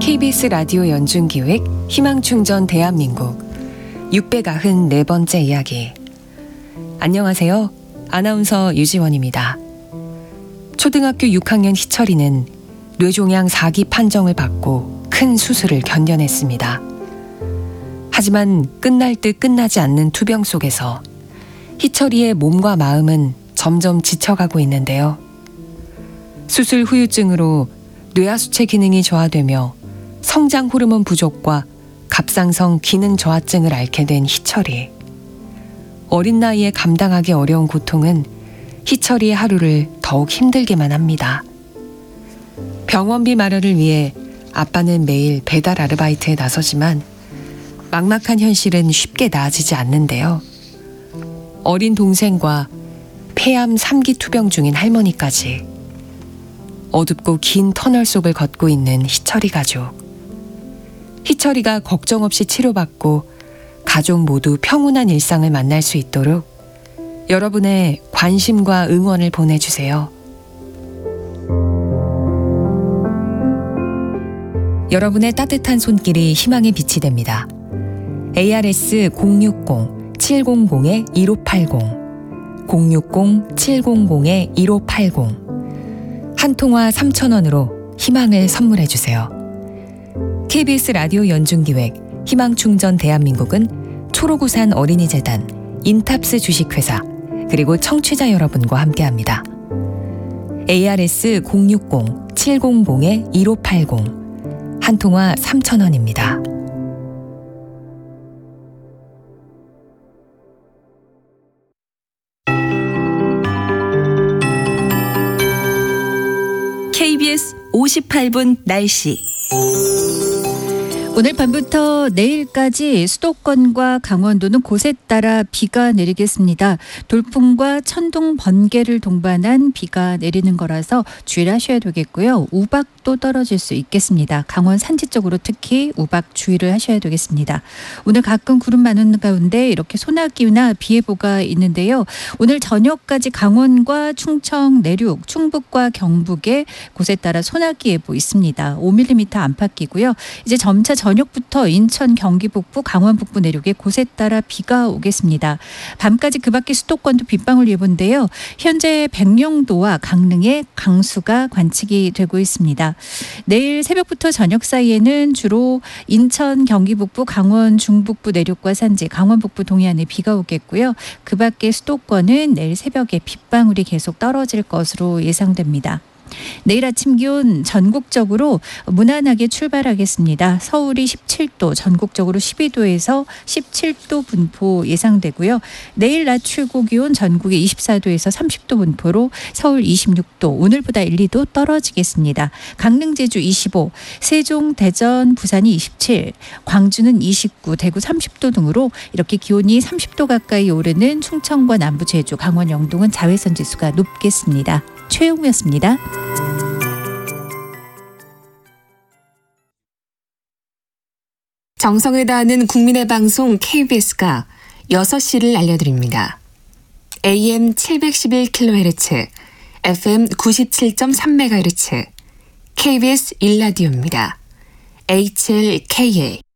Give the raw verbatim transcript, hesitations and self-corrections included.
케이비에스 라디오 연중기획 희망충전 대한민국 육백구십사 번째 이야기. 안녕하세요. 아나운서 유지원입니다. 초등학교 육 학년 희철이는 뇌종양 사 기 판정을 받고 큰 수술을 견뎌냈습니다. 하지만 끝날 듯 끝나지 않는 투병 속에서 희철이의 몸과 마음은 점점 지쳐가고 있는데요. 수술 후유증으로 뇌하수체 기능이 저하되며 성장 호르몬 부족과 갑상선 기능 저하증을 앓게 된 희철이. 어린 나이에 감당하기 어려운 고통은 희철이의 하루를 더욱 힘들게만 합니다. 병원비 마련을 위해 아빠는 매일 배달 아르바이트에 나서지만 막막한 현실은 쉽게 나아지지 않는데요. 어린 동생과 폐암 삼 기 투병 중인 할머니까지 어둡고 긴 터널 속을 걷고 있는 희철이 가족. 희철이가 걱정 없이 치료받고 가족 모두 평온한 일상을 만날 수 있도록 여러분의 관심과 응원을 보내주세요. 여러분의 따뜻한 손길이 희망의 빛이 됩니다. 에이아르에스 공육공 칠공공 일오팔공 공육공 칠공공 일오팔공 한 통화 삼천 원으로 희망을 선물해주세요. 케이비에스 라디오 연중기획 희망충전 대한민국은 초록우산 어린이재단, 인탑스 주식회사, 그리고 청취자 여러분과 함께합니다. 에이아르에스 공육공 칠공공 일오팔공 한 통화 삼천 원입니다. 케이비에스 오십팔 분 날씨. 오늘 밤부터 내일까지 수도권과 강원도는 곳에 따라 비가 내리겠습니다. 돌풍과 천둥, 번개를 동반한 비가 내리는 거라서 주의하셔야 되겠고요. 우박도 떨어질 수 있겠습니다. 강원 산지 쪽으로 특히 우박 주의를 하셔야 되겠습니다. 오늘 가끔 구름 많은 가운데 이렇게 소나기나 비 예보가 있는데요. 오늘 저녁까지 강원과 충청 내륙, 충북과 경북에 곳에 따라 소나기 예보 있습니다. 오 밀리미터 안팎이고요. 이제 점차 저녁부터 인천, 경기 북부, 강원 북부 내륙에 곳에 따라 비가 오겠습니다. 밤까지 그 밖에 수도권도 빗방울 예보인데요. 현재 백령도와 강릉에 강수가 관측이 되고 있습니다. 내일 새벽부터 저녁 사이에는 주로 인천, 경기 북부, 강원 중북부 내륙과 산지, 강원 북부 동해안에 비가 오겠고요. 그 밖에 수도권은 내일 새벽에 빗방울이 계속 떨어질 것으로 예상됩니다. 내일 아침 기온 전국적으로 무난하게 출발하겠습니다. 서울이 십칠 도, 전국적으로 십이 도에서 십칠 도 분포 예상되고요. 내일 낮 최고 기온 전국에 이십사 도에서 삼십 도 분포로 서울 이십육 도, 오늘보다 일, 이 도 떨어지겠습니다. 강릉, 제주 이십오, 세종, 대전, 부산이 이십칠, 광주는 이십구, 대구 삼십 도 등으로 이렇게 기온이 삼십 도 가까이 오르는 충청과 남부, 제주, 강원, 영동은 자외선 지수가 높겠습니다. 최영우였습니다. 정성을 다하는 국민의 방송 케이비에스가 여섯 시를 알려드립니다. 에이엠 칠백십일 킬로헤르츠, 에프엠 구십칠 점 삼 메가헤르츠, 케이비에스 일 라디오입니다. 에이치엘케이에이